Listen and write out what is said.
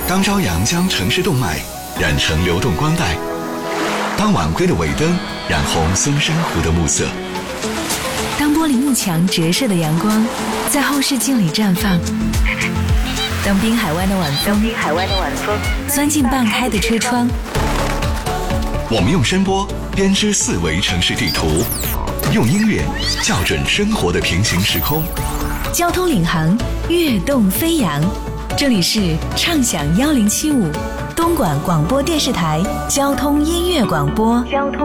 当朝阳将城市动脉染成流动光带，当晚归的尾灯染红松山湖的暮色， 当玻璃幕墙折射的阳光在后视镜里绽放，当滨海湾的晚风钻进半开的车窗， 我们用声波编织四维城市地图，用音乐校准生活的平行时空。 交通领航，跃动飞扬。这里是畅享1075东莞广播电视台交通音乐广播。